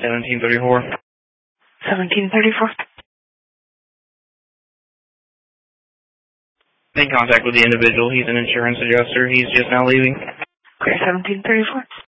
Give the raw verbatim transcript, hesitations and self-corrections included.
seventeen thirty-four. seventeen thirty-four. In contact with the individual. He's an insurance adjuster. He's just now leaving. Okay, seventeen thirty-four.